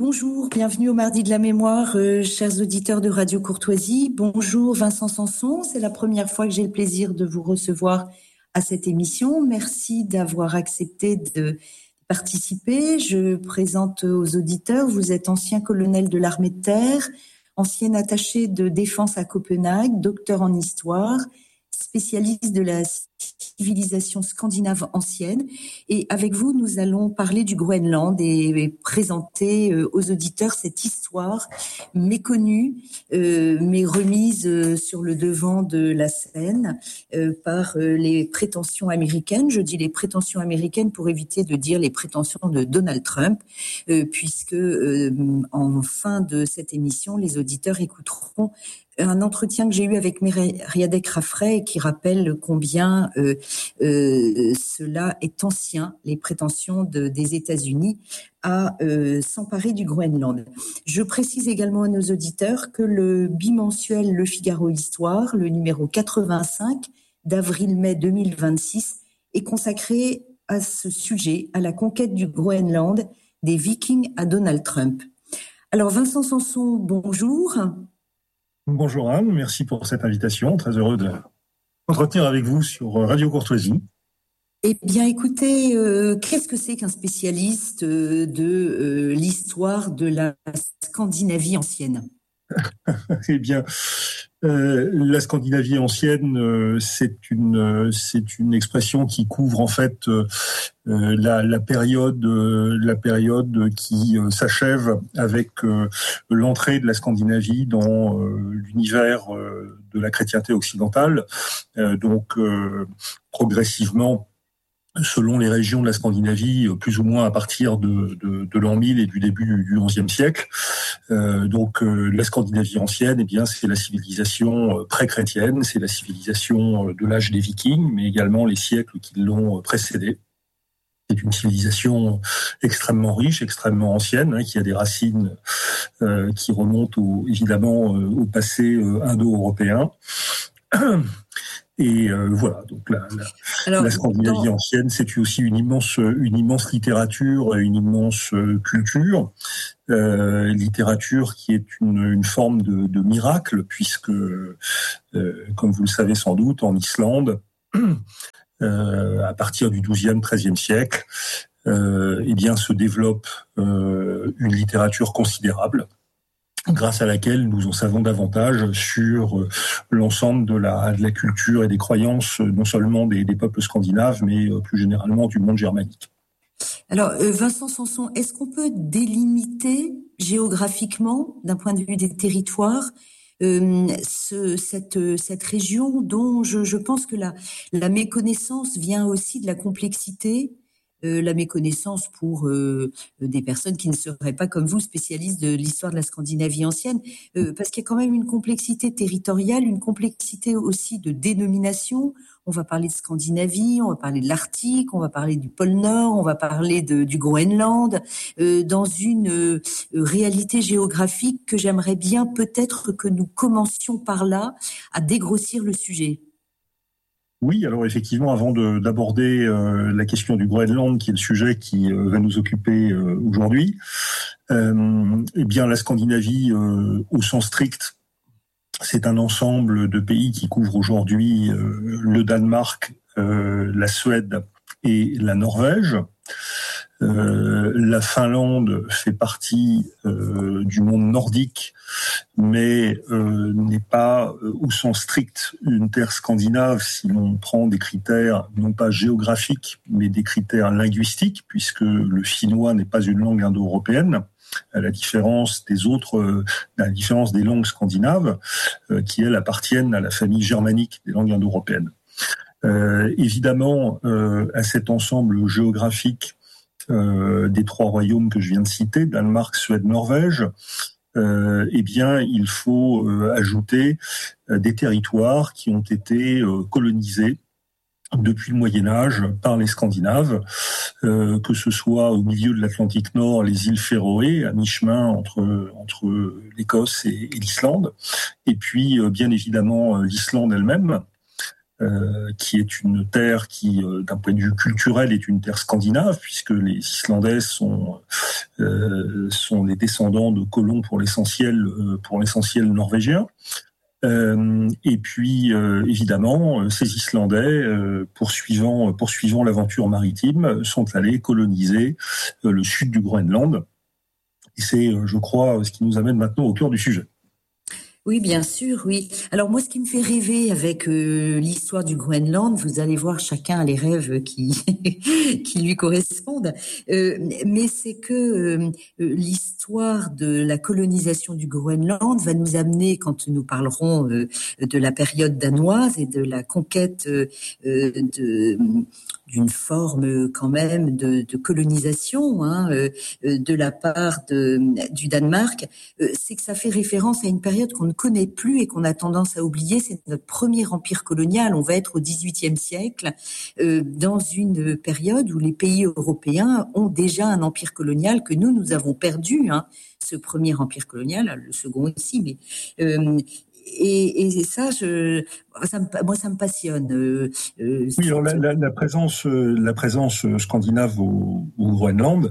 bonjour, bienvenue au Mardi de la Mémoire, chers auditeurs de Radio Courtoisie. Bonjour Vincent Sanson, c'est la première fois que j'ai le plaisir de vous recevoir à cette émission. Merci d'avoir accepté de participer. Je présente aux auditeurs, vous êtes ancien colonel de l'armée de terre, ancien attaché de défense à Copenhague, docteur en histoire, spécialiste de la civilisation scandinave ancienne. Et avec vous, nous allons parler du Groenland et présenter aux auditeurs cette histoire méconnue, mais remise sur le devant de la scène par les prétentions américaines. Je dis les prétentions américaines pour éviter de dire les prétentions de Donald Trump, puisque en fin de cette émission, les auditeurs écouteront un entretien que j'ai eu avec Mériadec Raffray qui rappelle combien cela est ancien, les prétentions des États-Unis à s'emparer du Groenland. Je précise également à nos auditeurs que le bimensuel Le Figaro Histoire, le numéro 85 d'avril-mai 2026, est consacré à ce sujet, à la conquête du Groenland des Vikings à Donald Trump. Alors Vincent Sanson, bonjour. Bonjour Anne, merci pour cette invitation. Très heureux de m'entretenir avec vous sur Radio Courtoisie. Eh bien, écoutez, qu'est-ce que c'est qu'un spécialiste de l'histoire de la Scandinavie ancienne ? Eh bien, la Scandinavie ancienne, c'est une expression qui couvre en fait la période qui s'achève avec l'entrée de la Scandinavie dans l'univers de la chrétienté occidentale. Donc, progressivement, selon les régions de la Scandinavie, plus ou moins à partir de l'an 1000 et du début du XIe siècle. Donc la Scandinavie ancienne, eh bien, c'est la civilisation pré-chrétienne, c'est la civilisation de l'âge des Vikings, mais également les siècles qui l'ont précédée. C'est une civilisation extrêmement riche, extrêmement ancienne, qui a des racines qui remontent évidemment au passé indo-européen. Et voilà, donc la Scandinavie ancienne, c'est aussi une immense littérature, une immense culture, littérature qui est une forme de miracle, puisque, comme vous le savez sans doute, en Islande, à partir du XIIe, XIIIe siècle, eh bien, se développe une littérature considérable, grâce à laquelle nous en savons davantage sur l'ensemble de la culture et des croyances, non seulement des peuples scandinaves, mais plus généralement du monde germanique. Alors, Vincent Sanson, est-ce qu'on peut délimiter géographiquement, d'un point de vue des territoires, cette région dont je pense que la méconnaissance vient aussi de la complexité, la méconnaissance pour des personnes qui ne seraient pas comme vous spécialistes de l'histoire de la Scandinavie ancienne, parce qu'il y a quand même une complexité territoriale, une complexité aussi de dénomination. On va parler de Scandinavie, on va parler de l'Arctique, on va parler du pôle Nord, on va parler du Groenland, dans une réalité géographique que j'aimerais bien peut-être que nous commencions par là à dégrossir le sujet. Oui, alors effectivement, avant d'aborder la question du Groenland, qui est le sujet qui va nous occuper aujourd'hui, eh bien la Scandinavie, au sens strict, c'est un ensemble de pays qui couvre aujourd'hui le Danemark, la Suède et la Norvège. La Finlande fait partie du monde nordique, mais n'est pas au sens strict une terre scandinave si l'on prend des critères non pas géographiques, mais des critères linguistiques, puisque le finnois n'est pas une langue indo-européenne, à la différence des langues scandinaves, qui elles appartiennent à la famille germanique des langues indo-européennes. Évidemment, à cet ensemble géographique des trois royaumes que je viens de citer, Danemark, Suède, Norvège, eh bien, il faut ajouter des territoires qui ont été colonisés depuis le Moyen-Âge par les Scandinaves, que ce soit au milieu de l'Atlantique Nord, les îles Féroé, à mi-chemin entre l'Écosse et l'Islande, et puis bien évidemment l'Islande elle-même, qui est une terre qui, d'un point de vue culturel, est une terre scandinave, puisque les Islandais sont les descendants de colons pour l'essentiel norvégiens. Et puis, évidemment, ces Islandais, poursuivant l'aventure maritime, sont allés coloniser le sud du Groenland. Et c'est, je crois, ce qui nous amène maintenant au cœur du sujet. Oui, bien sûr, oui. Alors moi, ce qui me fait rêver avec l'histoire du Groenland, vous allez voir, chacun a les rêves qui qui lui correspondent, mais c'est que l'histoire de la colonisation du Groenland va nous amener, quand nous parlerons de la période danoise et de la conquête d'une forme quand même de colonisation de la part du Danemark, c'est que ça fait référence à une période qu'on ne connaît plus et qu'on a tendance à oublier. C'est notre premier empire colonial. On va être au XVIIIe siècle, dans une période où les pays européens ont déjà un empire colonial que nous avons perdu. Ce premier empire colonial, le second aussi, mais et ça, moi, ça me passionne. Oui, alors la présence scandinave au Groenland,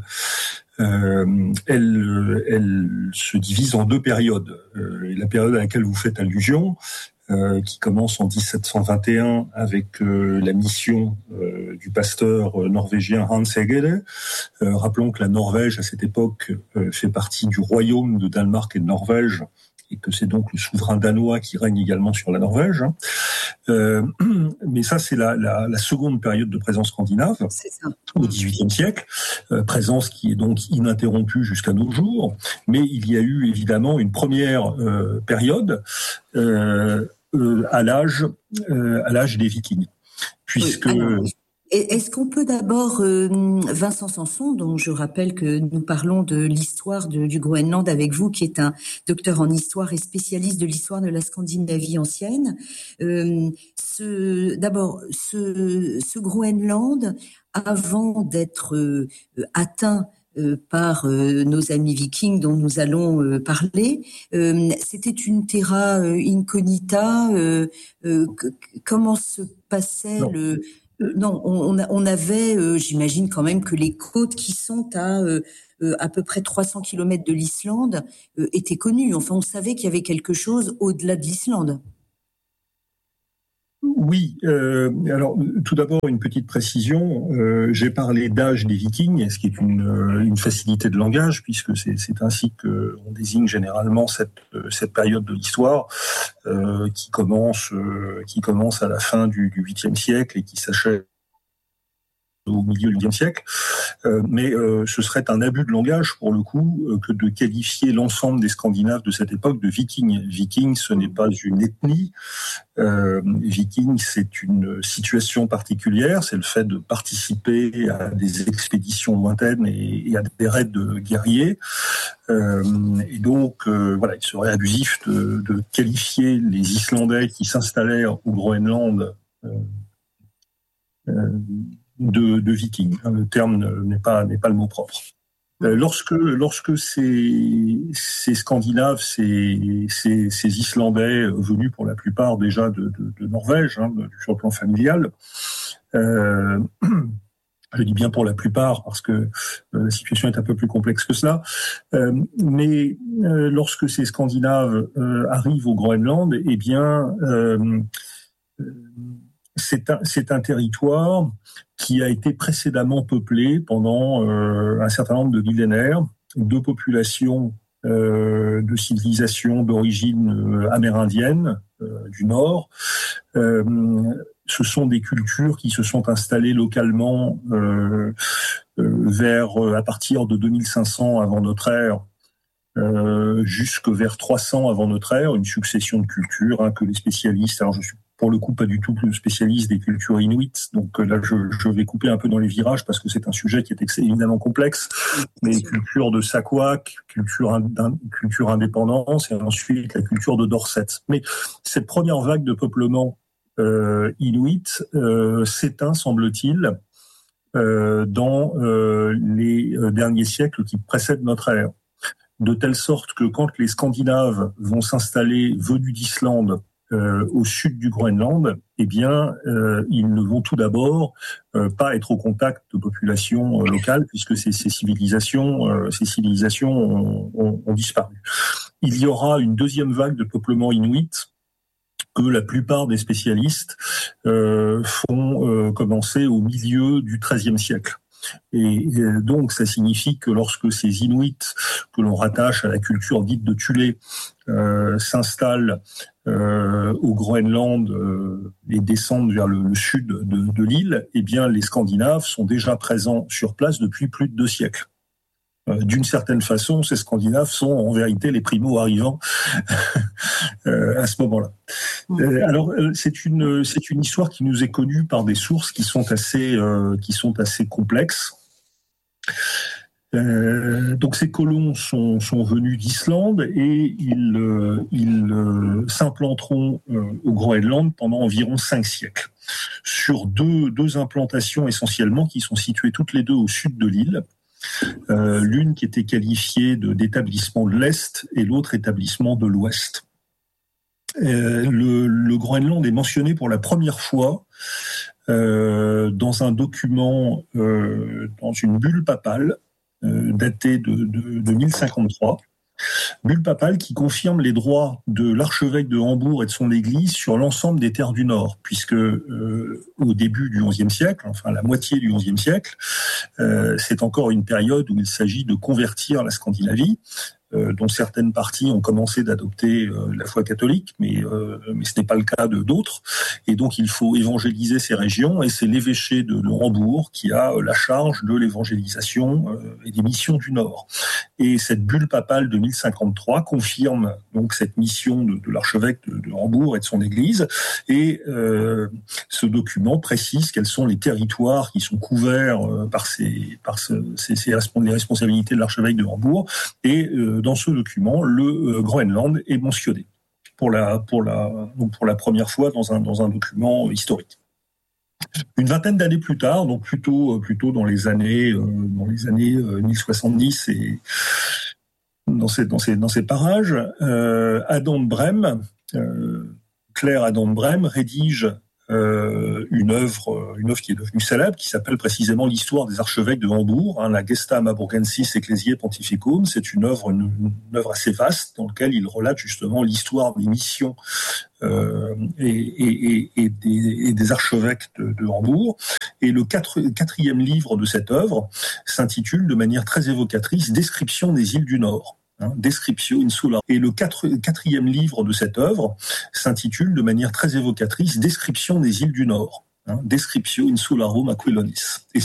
elle se divise en deux périodes. La période à laquelle vous faites allusion, qui commence en 1721 avec la mission du pasteur norvégien Hans Egede. Rappelons que la Norvège, à cette époque, fait partie du royaume de Danemark et de Norvège, et que c'est donc le souverain danois qui règne également sur la Norvège. Mais ça, c'est la seconde période de présence scandinave, c'est ça, au XVIIIe siècle, présence qui est donc ininterrompue jusqu'à nos jours. Mais il y a eu évidemment une première période à l'âge des Vikings, puisque... Oui, alors, est-ce qu'on peut d'abord, Vincent Sanson, dont je rappelle que nous parlons de l'histoire du Groenland avec vous, qui est un docteur en histoire et spécialiste de l'histoire de la Scandinavie ancienne. Ce Groenland, avant d'être atteint par nos amis vikings dont nous allons parler, c'était une terra incognita. Comment se passait Non, on avait, j'imagine quand même que les côtes qui sont à peu près 300 kilomètres de l'Islande étaient connues. Enfin, on savait qu'il y avait quelque chose au-delà de l'Islande. Oui, alors tout d'abord une petite précision. J'ai parlé d'âge des Vikings, ce qui est une facilité de langage, puisque c'est ainsi qu'on désigne généralement cette période de l'histoire qui commence à la fin du 8e siècle et qui s'achève au milieu du XXe siècle, mais ce serait un abus de langage pour le coup que de qualifier l'ensemble des Scandinaves de cette époque de Vikings. Vikings, ce n'est pas une ethnie. Vikings, c'est une situation particulière, c'est le fait de participer à des expéditions lointaines et à des raids de guerriers. Et donc, voilà, il serait abusif de qualifier les Islandais qui s'installèrent au Groenland de Vikings. Le terme n'est pas le mot propre. Lorsque ces Scandinaves, ces Islandais venus pour la plupart déjà de Norvège, sur le plan familial, je dis bien pour la plupart parce que la situation est un peu plus complexe que cela, mais lorsque ces Scandinaves arrivent au Groenland, eh bien c'est un territoire qui a été précédemment peuplé pendant un certain nombre de millénaires de populations de civilisations d'origine amérindienne du Nord. Ce sont des cultures qui se sont installées localement à partir de 2500 avant notre ère jusque vers 300 avant notre ère, une succession de cultures que les spécialistes, alors je suis pour le coup pas du tout spécialiste des cultures inuites, donc là je vais couper un peu dans les virages parce que c'est un sujet qui est évidemment complexe, mais culture de Saquak, culture indépendance et ensuite la culture de Dorset. Mais cette première vague de peuplement inuit s'éteint, semble-t-il, dans les derniers siècles qui précèdent notre ère. De telle sorte que quand les Scandinaves vont s'installer venus d'Islande au sud du Groenland, eh bien, ils ne vont tout d'abord pas être au contact de populations locales, puisque ces civilisations ont disparu. Il y aura une deuxième vague de peuplement inuit que la plupart des spécialistes font commencer au milieu du XIIIe siècle. Et donc, ça signifie que lorsque ces Inuits, que l'on rattache à la culture dite de Thulé, s'installent au Groenland et descendent vers le sud de l'île, eh bien, les Scandinaves sont déjà présents sur place depuis plus de 2 siècles. D'une certaine façon, ces Scandinaves sont en vérité les primo-arrivants à ce moment-là. Alors, c'est une histoire qui nous est connue par des sources qui sont assez complexes. Donc, ces colons sont venus d'Islande et ils s'implanteront au Groenland pendant environ 5 siècles. Sur deux implantations essentiellement qui sont situées toutes les deux au sud de l'île. L'une qui était qualifiée d'établissement de l'Est et l'autre établissement de l'Ouest. Le Groenland est mentionné pour la première fois dans un document, dans une bulle papale datée de 1053. Bulle papale qui confirme les droits de l'archevêque de Hambourg et de son église sur l'ensemble des terres du Nord, puisque au début du XIe siècle, enfin la moitié du XIe siècle, c'est encore une période où il s'agit de convertir la Scandinavie, dont certaines parties ont commencé d'adopter la foi catholique, mais ce n'est pas le cas de d'autres. Et donc il faut évangéliser ces régions, et c'est l'évêché de Hambourg qui a la charge de l'évangélisation et des missions du Nord. Et cette bulle papale de 1053 confirme donc cette mission de l'archevêque de Hambourg et de son église. Et ce document précise quels sont les territoires qui sont couverts par les responsabilités de l'archevêque de Hambourg. Et dans ce document, le Groenland est mentionné pour la première fois dans un document historique. Une vingtaine d'années plus tard, donc plutôt dans les années 1070 et dans ces parages, Adam de Brême, Claire Adam de Brême rédige une œuvre qui est devenue célèbre, qui s'appelle précisément l'histoire des archevêques de Hambourg, la Gesta Marburgensis Ecclesiae Pontificum. C'est une œuvre assez vaste dans laquelle il relate justement l'histoire des missions et des archevêques de Hambourg. Et le quatrième livre de cette œuvre s'intitule de manière très évocatrice « Description des îles du Nord ». Descriptio Insula. Et le quatrième livre de cette œuvre s'intitule de manière très évocatrice Description des îles du Nord. Descriptio Insularum Aquilonis. Et